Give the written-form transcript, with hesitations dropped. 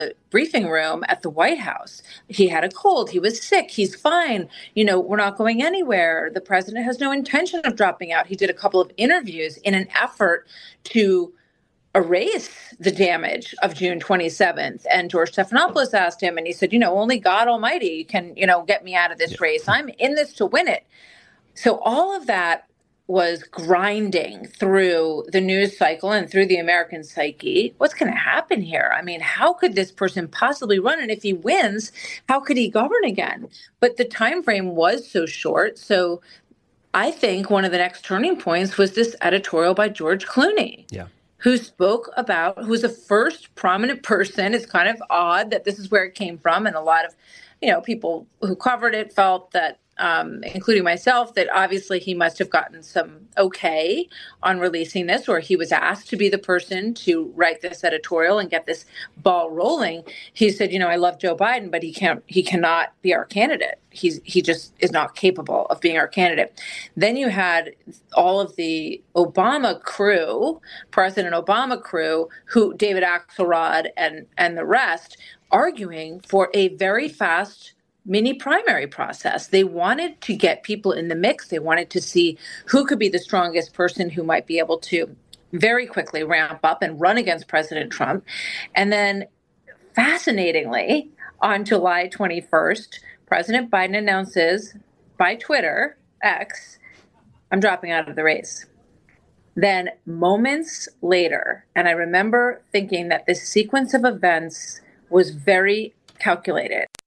briefing room at the White House. He had a cold. He was sick. He's fine. We're not going anywhere. The president has no intention of dropping out. He did a couple of interviews in an effort to erase the damage of June 27th. And George Stephanopoulos asked him, and he said, only God Almighty can, get me out of this race. I'm in this to win it. So all of that was grinding through the news cycle and through the American psyche. What's going to happen here? I mean, how could this person possibly run? And if he wins, how could he govern again? But the time frame was so short. So I think one of the next turning points was this editorial by George Clooney. Yeah. Who was the first prominent person. It's kind of odd that this is where it came from. And a lot of, people who covered it felt that, including myself, that obviously he must have gotten some okay on releasing this, or he was asked to be the person to write this editorial and get this ball rolling. He said, I love Joe Biden, but he cannot be our candidate. He just is not capable of being our candidate. Then you had all of the Obama crew, President Obama crew, who David Axelrod and the rest, arguing for a very fast mini primary process. They wanted to get people in the mix. They wanted to see who could be the strongest person who might be able to very quickly ramp up and run against President Trump. And then, fascinatingly, on July 21st, President Biden announces by Twitter, X, I'm dropping out of the race. Then moments later, and I remember thinking that this sequence of events was very calculated.